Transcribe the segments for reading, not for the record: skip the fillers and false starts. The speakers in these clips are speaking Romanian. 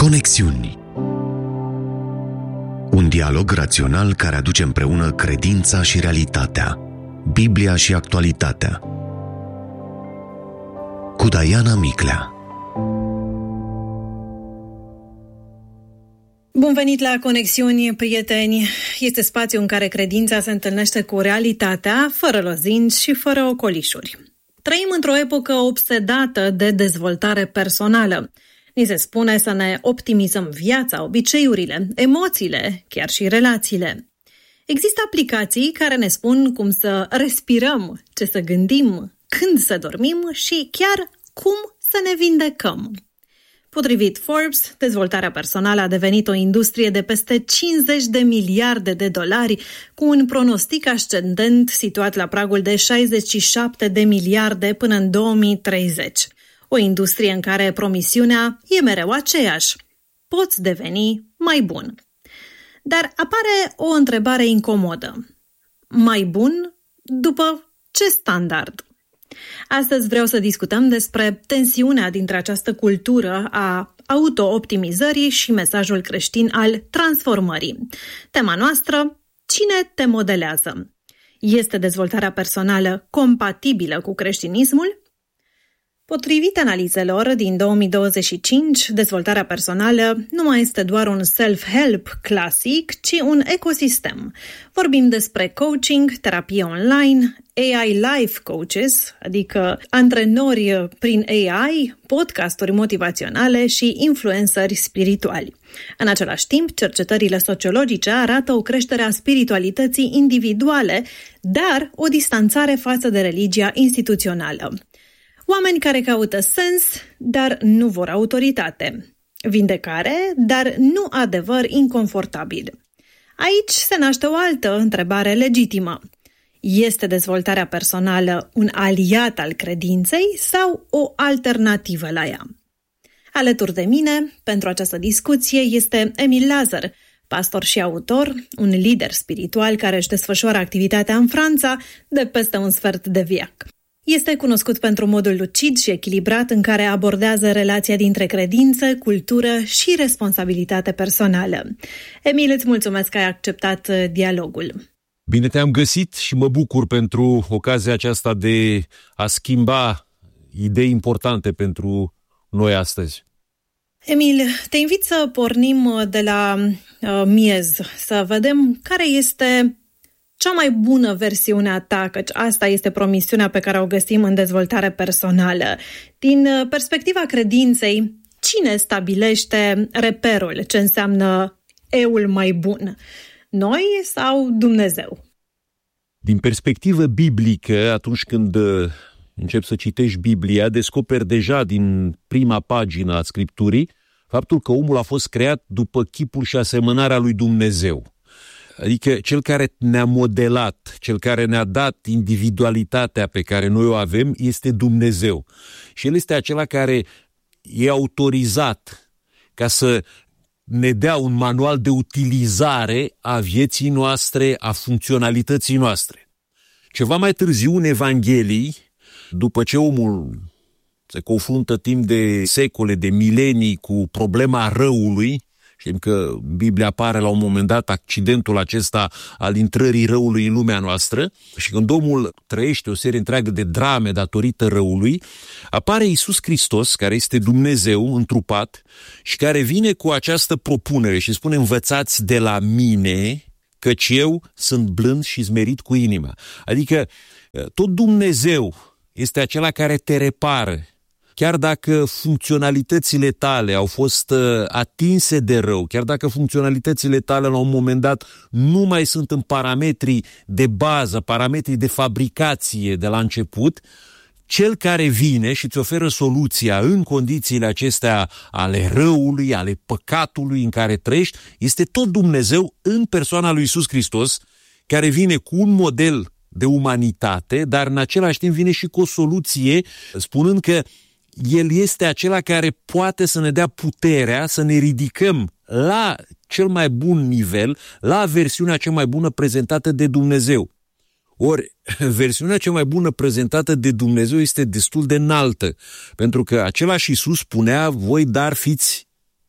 Conexiuni. Un dialog rațional care aduce împreună credința și realitatea, Biblia și actualitatea. Cu Diana Miclea. Bun venit la Conexiuni, prieteni! Este spațiu în care credința se întâlnește cu realitatea, fără lozinci și fără ocolișuri. Trăim într-o epocă obsedată de dezvoltare personală. Ni se spune să ne optimizăm viața, obiceiurile, emoțiile, chiar și relațiile. Există aplicații care ne spun cum să respirăm, ce să gândim, când să dormim și chiar cum să ne vindecăm. Potrivit Forbes, dezvoltarea personală a devenit o industrie de peste 50 de miliarde de dolari, cu un pronostic ascendent situat la pragul de 67 de miliarde până în 2030. O industrie în care promisiunea e mereu aceeași. Poți deveni mai bun. Dar apare o întrebare incomodă. Mai bun după ce standard? Astăzi vreau să discutăm despre tensiunea dintre această cultură a auto-optimizării și mesajul creștin al transformării. Tema noastră: cine te modelează? Este dezvoltarea personală compatibilă cu creștinismul? Potrivit analizelor din 2025, dezvoltarea personală nu mai este doar un self-help clasic, ci un ecosistem. Vorbim despre coaching, terapie online, AI life coaches, adică antrenori prin AI, podcasturi motivaționale și influenceri spirituali. În același timp, cercetările sociologice arată o creștere a spiritualității individuale, dar o distanțare față de religia instituțională. Oameni care caută sens, dar nu vor autoritate. Vindecare, dar nu adevăr inconfortabil. Aici se naște o altă întrebare legitimă. Este dezvoltarea personală un aliat al credinței sau o alternativă la ea? Alături de mine, pentru această discuție, este Emil Lazar, pastor și autor, un lider spiritual care își desfășoară activitatea în Franța de peste un sfert de veac. Este cunoscut pentru modul lucid și echilibrat în care abordează relația dintre credință, cultură și responsabilitate personală. Emil, îți mulțumesc că ai acceptat dialogul. Bine te-am găsit și mă bucur pentru ocazia aceasta de a schimba idei importante pentru noi astăzi. Emil, te invit să pornim de la miez, să vedem care este cea mai bună versiune a ta, căci asta este promisiunea pe care o găsim în dezvoltare personală. Din perspectiva credinței, cine stabilește reperul, ce înseamnă eul mai bun? Noi sau Dumnezeu? Din perspectivă biblică, atunci când începi să citești Biblia, descoperi deja din prima pagină a Scripturii faptul că omul a fost creat după chipul și asemănarea lui Dumnezeu. Adică cel care ne-a modelat, cel care ne-a dat individualitatea pe care noi o avem, este Dumnezeu. Și El este acela care e autorizat ca să ne dea un manual de utilizare a vieții noastre, a funcționalității noastre. Ceva mai târziu, în Evanghelii, după ce omul se confruntă timp de secole, de milenii cu problema răului, știm că în Biblia apare la un moment dat accidentul acesta al intrării răului în lumea noastră și când omul trăiește o serie întreagă de drame datorită răului, apare Iisus Hristos, care este Dumnezeu întrupat și care vine cu această propunere și spune: învățați de la mine, căci eu sunt blând și smerit cu inima. Adică tot Dumnezeu este acela care te repară. Chiar dacă funcționalitățile tale au fost atinse de rău, chiar dacă funcționalitățile tale la un moment dat nu mai sunt în parametrii de bază, parametrii de fabricație de la început, cel care vine și îți oferă soluția în condițiile acestea ale răului, ale păcatului în care trăiești, este tot Dumnezeu în persoana lui Iisus Hristos, care vine cu un model de umanitate, dar în același timp vine și cu o soluție, spunând că El este acela care poate să ne dea puterea să ne ridicăm la cel mai bun nivel, la versiunea cea mai bună prezentată de Dumnezeu. Ori, versiunea cea mai bună prezentată de Dumnezeu este destul de înaltă, pentru că același Iisus spunea: voi dar fiți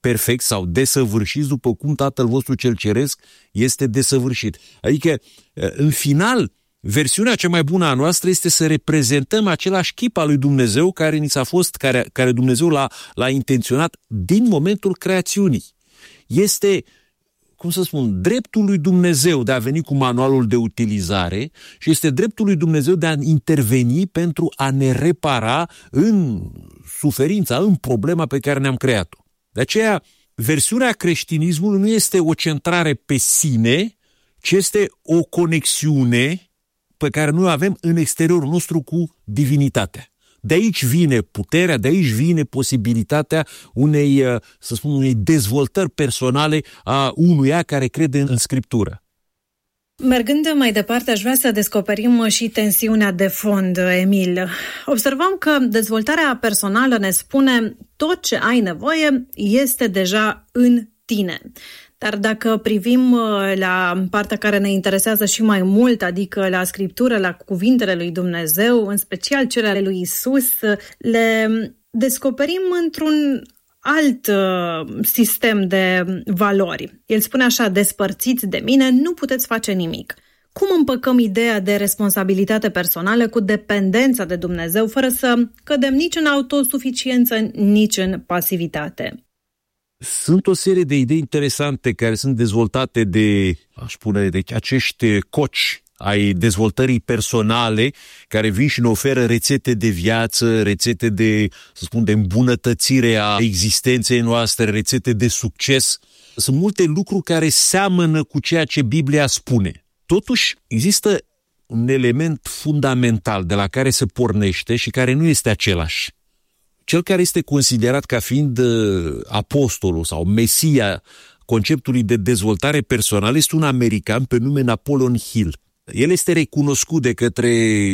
perfect sau desăvârșiți după cum Tatăl vostru cel ceresc este desăvârșit. Adică, în final, versiunea cea mai bună a noastră este să reprezentăm același chip al lui Dumnezeu care ni s-a fost, care Dumnezeu l-a intenționat din momentul creațiunii. Este, cum să spun, dreptul lui Dumnezeu de a veni cu manualul de utilizare și este dreptul lui Dumnezeu de a interveni pentru a ne repara în suferința, în problema pe care ne-am creat-o. De aceea, versiunea creștinismului nu este o centrare pe sine, ci este o conexiune pe care noi o avem în exteriorul nostru cu divinitatea. De aici vine puterea, de aici vine posibilitatea unei, să spun, unei dezvoltări personale a unuia care crede în Scriptură. Mergând mai departe, aș vrea să descoperim și tensiunea de fond, Emil. Observăm că dezvoltarea personală ne spune tot ce ai nevoie este deja în tine. Dar dacă privim la partea care ne interesează și mai mult, adică la Scriptură, la cuvintele lui Dumnezeu, în special cele ale lui Isus, le descoperim într-un alt sistem de valori. El spune așa: despărțiți de mine, nu puteți face nimic. Cum împăcăm ideea de responsabilitate personală cu dependența de Dumnezeu, fără să cădem nici în autosuficiență, nici în pasivitate? Sunt o serie de idei interesante care sunt dezvoltate de, aș spune, de acești coach ai dezvoltării personale care vin și ne oferă rețete de viață, rețete de, să spun, de îmbunătățire a existenței noastre, rețete de succes. Sunt multe lucruri care seamănă cu ceea ce Biblia spune. Totuși, există un element fundamental de la care se pornește și care nu este același. Cel care este considerat ca fiind apostolul sau Mesia conceptului de dezvoltare personală este un american pe nume Napoleon Hill. El este recunoscut de către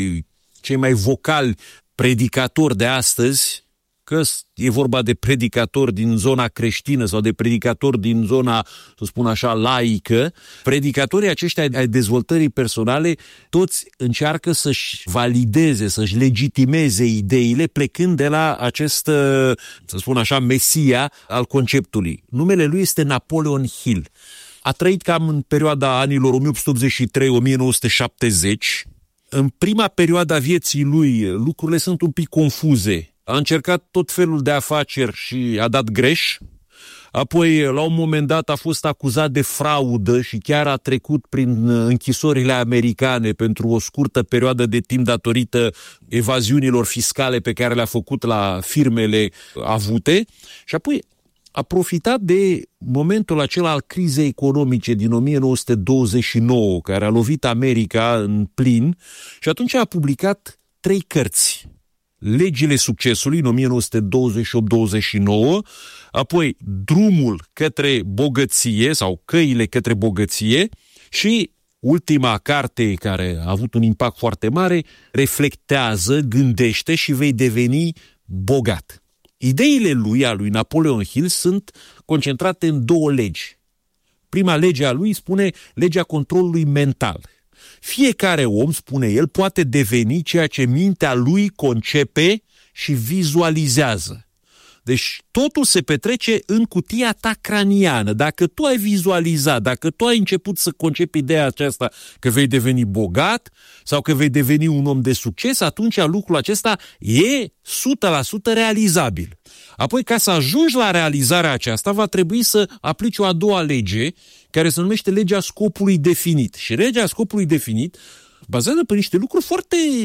cei mai vocali predicatori de astăzi, că e vorba de predicatori din zona creștină sau de predicatori din zona, să spun așa, laică. Predicatorii aceștia ai dezvoltării personale, toți încearcă să-și valideze, să-și legitimeze ideile plecând de la acest, să spun așa, Mesia al conceptului. Numele lui este Napoleon Hill. A trăit cam în perioada anilor 1883-1970. În prima perioadă a vieții lui, lucrurile sunt un pic confuze. A încercat tot felul de afaceri și a dat greș. Apoi, la un moment dat, a fost acuzat de fraudă și chiar a trecut prin închisorile americane pentru o scurtă perioadă de timp datorită evaziunilor fiscale pe care le-a făcut la firmele avute. Și apoi a profitat de momentul acela al crizei economice din 1929, care a lovit America în plin, și atunci a publicat 3 cărți. Legile succesului în 1928-29, apoi Drumul către bogăție sau Căile către bogăție și ultima carte care a avut un impact foarte mare, Reflectează, gândește și vei deveni bogat. Ideile lui, a lui Napoleon Hill, sunt concentrate în 2 legi. Prima lege a lui spune legea controlului mental. Fiecare om, spune el, poate deveni ceea ce mintea lui concepe și vizualizează. Deci totul se petrece în cutia ta craniană. Dacă tu ai vizualizat, dacă tu ai început să concepi ideea aceasta că vei deveni bogat sau că vei deveni un om de succes, atunci lucrul acesta e 100% realizabil. Apoi, ca să ajungi la realizarea aceasta, va trebui să aplici o a doua lege, care se numește legea scopului definit. Și legea scopului definit bazează pe niște lucruri foarte